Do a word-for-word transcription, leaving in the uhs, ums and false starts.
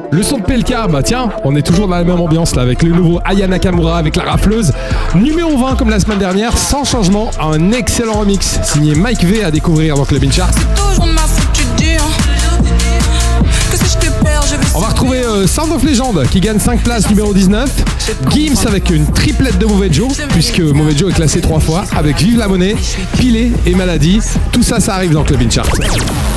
Le son de P L K, bah tiens, on est toujours dans la même ambiance là avec le nouveau Aya Nakamura avec la rafleuse. Numéro vingt comme la semaine dernière, sans changement, un excellent remix signé Mike V à découvrir dans Club In Chart. On va retrouver euh, Sound of Legend qui gagne cinq places, numéro dix-neuf. Gims avec une triplette de Mauvais Joe, puisque Mauvais Joe est classé trois fois, avec Vive la Monnaie, Pilé et Maladie. Tout ça, ça arrive dans Club In Chart.